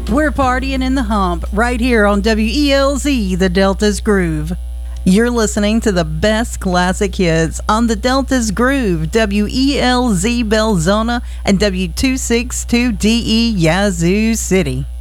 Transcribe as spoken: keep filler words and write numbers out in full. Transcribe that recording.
We're partying in the hump right here on W E L Z, the Delta's Groove. You're listening to the best classic hits on the Delta's Groove, W E L Z Belzona and W two sixty-two D E Yazoo City.